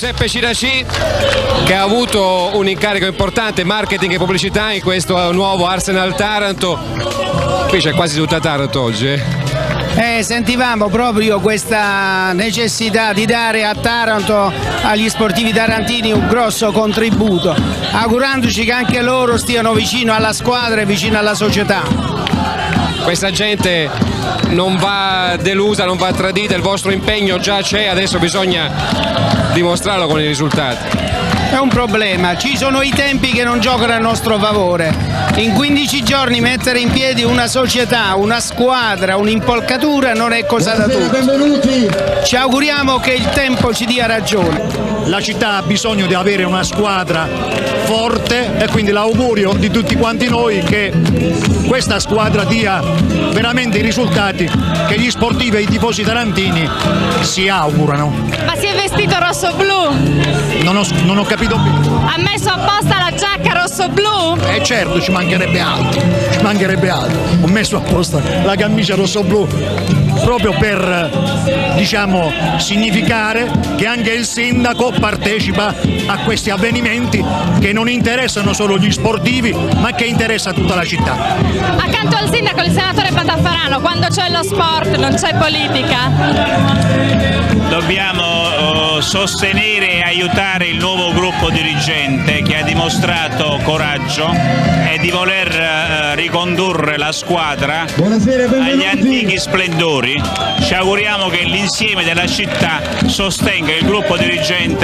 Giuseppe Ciraci, che ha avuto un incarico importante, marketing e pubblicità, in questo nuovo Arsenal Taranto. Qui c'è quasi tutta Taranto oggi. Sentivamo proprio questa necessità di dare a Taranto, agli sportivi tarantini, un grosso contributo, augurandoci che anche loro stiano vicino alla squadra e vicino alla società. Questa gente non va delusa, non va tradita, il vostro impegno già c'è, adesso bisogna dimostrarlo con i risultati. È un problema, ci sono i tempi che non giocano a nostro favore. In 15 giorni mettere in piedi una società, una squadra, un'impalcatura non è cosa da tutti. Ci auguriamo che il tempo ci dia ragione. La città ha bisogno di avere una squadra forte e quindi l'augurio di tutti quanti noi che questa squadra dia veramente i risultati che gli sportivi e i tifosi tarantini si augurano. Ma si è vestito rosso-blu? Non ho capito bene. Ha messo apposta la giacca rosso-blu? Certo, ci mancherebbe altro, Ho messo apposta la camicia rosso-blu proprio per, diciamo, significare che anche il sindaco partecipa a questi avvenimenti che non interessano solo gli sportivi, ma che interessa tutta la città. Accanto al sindaco il senatore Patafarano, quando c'è lo sport non c'è politica? Dobbiamo sostenere e aiutare il nuovo gruppo dirigente che ha dimostrato coraggio e di voler ricondurre la squadra agli antichi splendori. Ci auguriamo che l'insieme della città sostenga il gruppo dirigente